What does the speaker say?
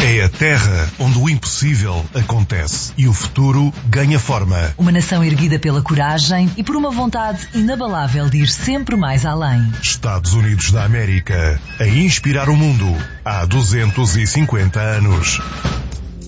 É a terra onde o impossível acontece e o futuro ganha forma. Uma nação erguida pela coragem e por uma vontade inabalável de ir sempre mais além. Estados Unidos da América, a inspirar o mundo há 250 anos.